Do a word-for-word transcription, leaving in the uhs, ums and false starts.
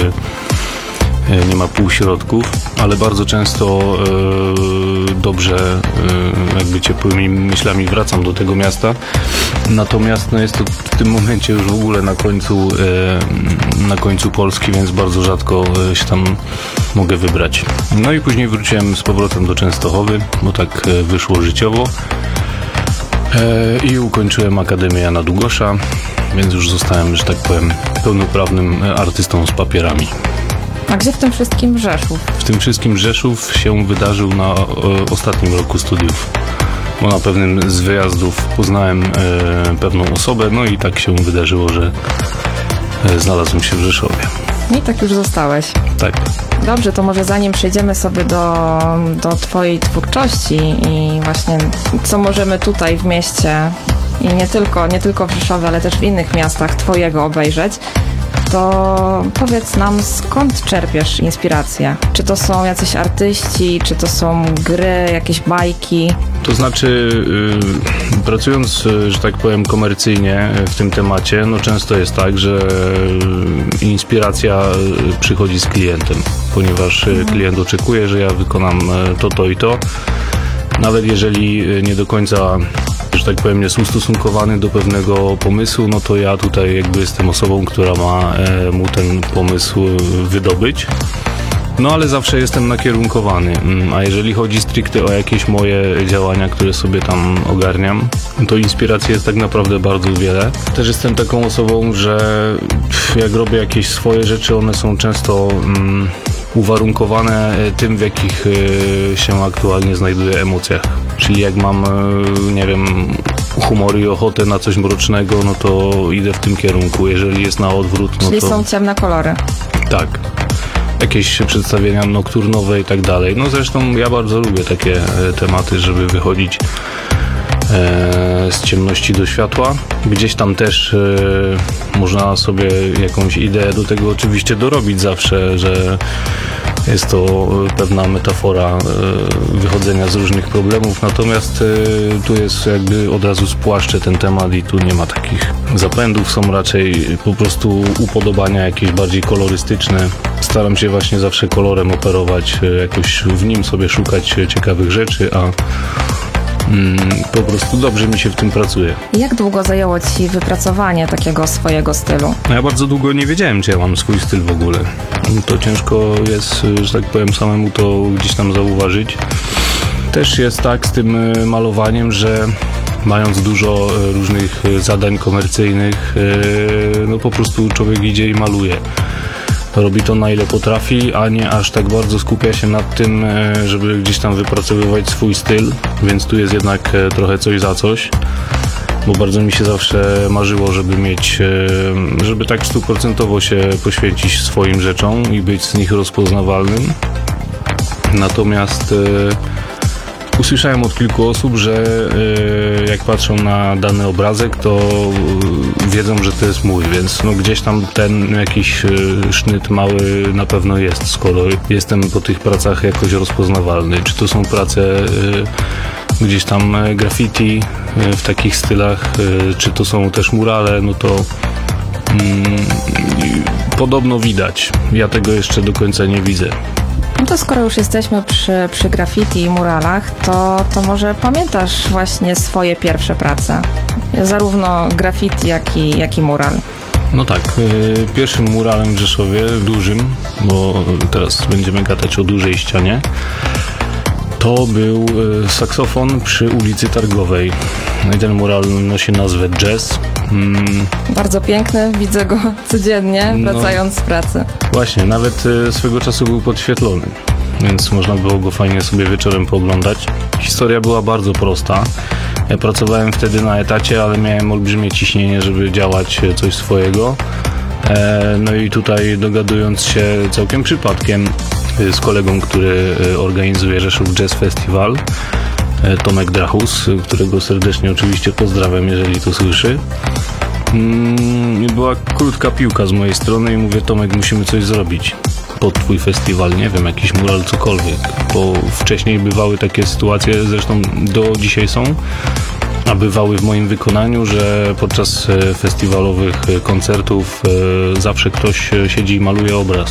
nie ma półśrodków, ale bardzo często e, dobrze, e, jakby ciepłymi myślami wracam do tego miasta. Natomiast no, jest to w tym momencie już w ogóle na końcu, e, na końcu Polski, więc bardzo rzadko się tam mogę wybrać. No i później wróciłem z powrotem do Częstochowy, bo tak e, wyszło życiowo. E, I ukończyłem Akademię Jana Długosza, więc już zostałem, że tak powiem, pełnoprawnym artystą z papierami. A gdzie w tym wszystkim Rzeszów? W tym wszystkim Rzeszów się wydarzył na o, ostatnim roku studiów, bo na pewnym z wyjazdów poznałem e, pewną osobę, no i tak się wydarzyło, że e, znalazłem się w Rzeszowie. I tak już zostałeś. Tak. Dobrze, to może zanim przejdziemy sobie do, do twojej twórczości i właśnie co możemy tutaj w mieście i nie tylko, nie tylko w Rzeszowie, ale też w innych miastach twojego obejrzeć, to powiedz nam, skąd czerpiesz inspirację? Czy to są jacyś artyści, czy to są gry, jakieś bajki? To znaczy, yy, pracując, że tak powiem, komercyjnie w tym temacie, no często jest tak, że inspiracja przychodzi z klientem, ponieważ mhm. klient oczekuje, że ja wykonam to, to i to. Nawet jeżeli nie do końca, że tak powiem, jest ustosunkowany do pewnego pomysłu, no to ja tutaj jakby jestem osobą, która ma e, mu ten pomysł wydobyć. No ale zawsze jestem nakierunkowany, a jeżeli chodzi stricte o jakieś moje działania, które sobie tam ogarniam, to inspiracji jest tak naprawdę bardzo wiele. Też jestem taką osobą, że jak robię jakieś swoje rzeczy, one są często mm, uwarunkowane tym, w jakich y, się aktualnie znajduję emocjach. Czyli jak mam, y, nie wiem, humor i ochotę na coś mrocznego, no to idę w tym kierunku. Jeżeli jest na odwrót, no Czyli to... są ciemne kolory. Tak. Jakieś przedstawienia nokturnowe i tak dalej. No zresztą ja bardzo lubię takie e, tematy, żeby wychodzić e, z ciemności do światła. Gdzieś tam też e, można sobie jakąś ideę do tego oczywiście dorobić zawsze, że jest to pewna metafora e, wychodzenia z różnych problemów, natomiast e, tu jest jakby od razu spłaszczę ten temat i tu nie ma takich zapędów, są raczej po prostu upodobania jakieś bardziej kolorystyczne. Staram się właśnie zawsze kolorem operować, jakoś w nim sobie szukać ciekawych rzeczy, a mm, po prostu dobrze mi się w tym pracuje. Jak długo zajęło ci wypracowanie takiego swojego stylu? No ja bardzo długo nie wiedziałem, czy ja mam swój styl w ogóle. To ciężko jest, że tak powiem, samemu to gdzieś tam zauważyć. Też jest tak z tym malowaniem, że mając dużo różnych zadań komercyjnych, no po prostu człowiek idzie i maluje. Robi to na ile potrafi, a nie aż tak bardzo skupia się nad tym, żeby gdzieś tam wypracowywać swój styl, więc tu jest jednak trochę coś za coś, bo bardzo mi się zawsze marzyło, żeby mieć, żeby tak stuprocentowo się poświęcić swoim rzeczom i być z nich rozpoznawalnym. Natomiast usłyszałem od kilku osób, że y, jak patrzą na dany obrazek, to y, wiedzą, że to jest mój, więc no gdzieś tam ten jakiś y, sznyt mały na pewno jest, skoro jestem po tych pracach jakoś rozpoznawalny. Czy to są prace y, gdzieś tam graffiti y, w takich stylach, y, czy to są też murale, no to y, podobno widać. Ja tego jeszcze do końca nie widzę. No to skoro już jesteśmy przy, przy graffiti i muralach, to, to może pamiętasz właśnie swoje pierwsze prace? Zarówno graffiti, jak i, jak i mural. No tak, y, pierwszym muralem w Rzeszowie, dużym, bo teraz będziemy gadać o dużej ścianie, to był y, saksofon przy ulicy Targowej. No i ten mural nosi nazwę Jazz. Mm. Bardzo piękny, widzę go codziennie, wracając no, z pracy. Właśnie, nawet y, swego czasu był podświetlony, więc można było go fajnie sobie wieczorem pooglądać. Historia była bardzo prosta. Ja pracowałem wtedy na etacie, ale miałem olbrzymie ciśnienie, żeby działać coś swojego. E, no i tutaj dogadując się całkiem przypadkiem z kolegą, który organizuje Rzeszów Jazz Festival, Tomek Drachus, którego serdecznie oczywiście pozdrawiam, jeżeli to słyszy. Była krótka piłka z mojej strony i mówię: Tomek, musimy coś zrobić pod twój festiwal, nie wiem, jakiś mural, cokolwiek, bo wcześniej bywały takie sytuacje, zresztą do dzisiaj są, a bywały w moim wykonaniu, że podczas festiwalowych koncertów zawsze ktoś siedzi i maluje obraz.